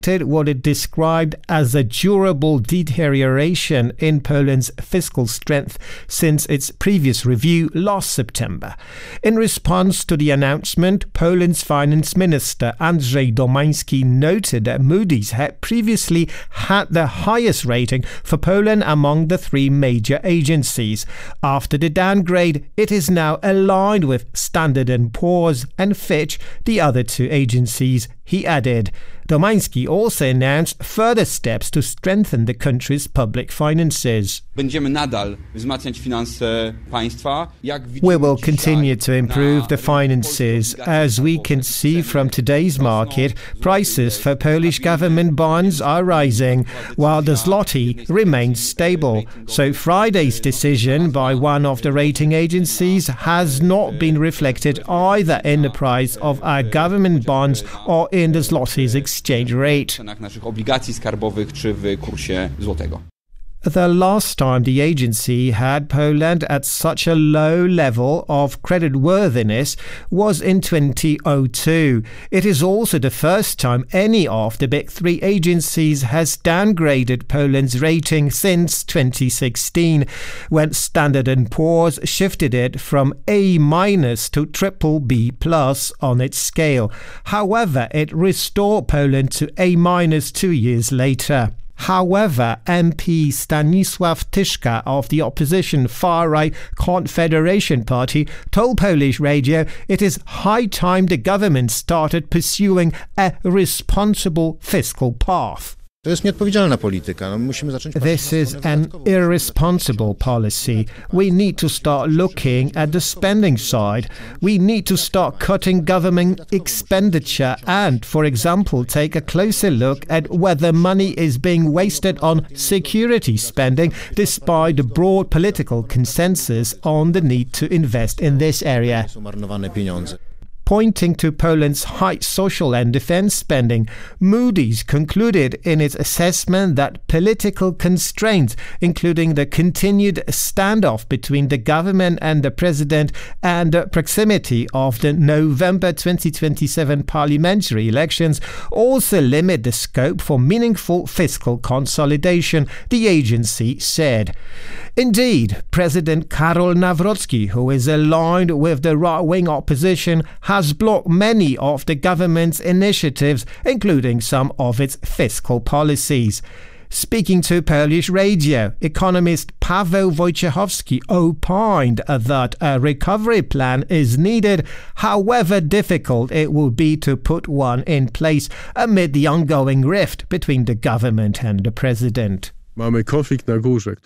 what it described as a durable deterioration in Poland's fiscal strength since its previous review last September. In response to the announcement, Poland's finance minister Andrzej Domański noted that Moody's had previously had the highest rating for Poland among the three major agencies. After the downgrade, it is now aligned with Standard & Poor's and Fitch, the other two agencies, he added. Domański also announced further steps to strengthen the country's public finances. We will continue to improve the finances. As we can see from today's market, prices for Polish government bonds are rising, while the zloty remains stable. So Friday's decision by one of the rating agencies has not been reflected either in the price of our government bonds or in the zloty's exchange rate. The last time the agency had Poland at such a low level of creditworthiness was in 2002. It is also the first time any of the big three agencies has downgraded Poland's rating since 2016, when Standard & Poor's shifted it from A- to BBB+ on its scale. However, it restored Poland to A- 2 years later. However, MP Stanisław Tyszka of the opposition far-right Confederation Party told Polish radio it is high time the government started pursuing a responsible fiscal path. This is an irresponsible policy. We need to start looking at the spending side. We need to start cutting government expenditure and, for example, take a closer look at whether money is being wasted on security spending, despite the broad political consensus on the need to invest in this area. Pointing to Poland's high social and defense spending, Moody's concluded in its assessment that political constraints, including the continued standoff between the government and the president and the proximity of the November 2027 parliamentary elections, also limit the scope for meaningful fiscal consolidation, the agency said. Indeed, President Karol Nawrocki, who is aligned with the right-wing opposition, has blocked many of the government's initiatives, including some of its fiscal policies. Speaking to Polish radio, economist Paweł Wojciechowski opined that a recovery plan is needed, however difficult it will be to put one in place amid the ongoing rift between the government and the president. We have a conflict at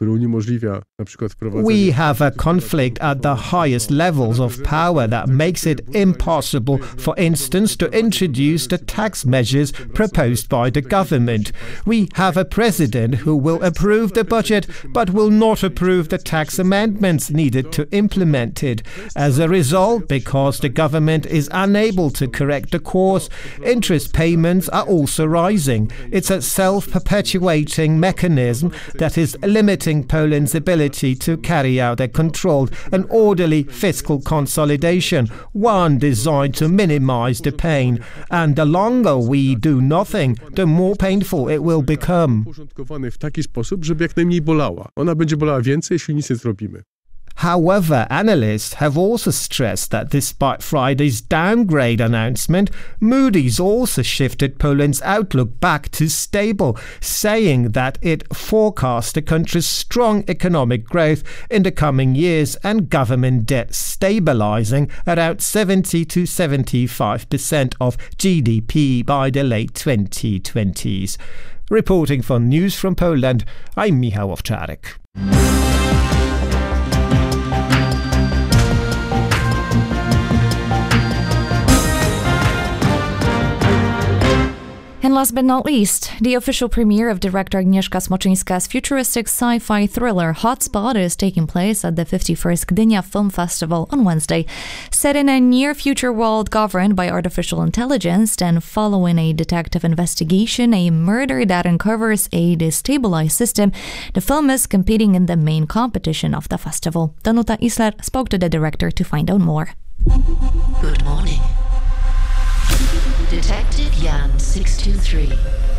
the highest levels of power that makes it impossible, for instance, to introduce the tax measures proposed by the government. We have a president who will approve the budget but will not approve the tax amendments needed to implement it. As a result, because the government is unable to correct the course, interest payments are also rising. It's a self-perpetuating mechanism that is limiting Poland's ability to carry out a controlled and orderly fiscal consolidation, one designed to minimize the pain. And the longer we do nothing, the more painful it will become. However, analysts have also stressed that despite Friday's downgrade announcement, Moody's also shifted Poland's outlook back to stable, saying that it forecasts the country's strong economic growth in the coming years and government debt stabilizing around 70 to 75% of GDP by the late 2020s. Reporting for News from Poland, I'm Michał Owczarek. And last but not least, the official premiere of director Agnieszka Smoczyńska's futuristic sci-fi thriller Hotspot is taking place at the 51st Gdynia Film Festival on Wednesday. Set in a near-future world governed by artificial intelligence and following a detective investigation, a murder that uncovers a destabilized system, the film is competing in the main competition of the festival. Danuta Isler spoke to the director to find out more. Good morning. Detective Jan 623.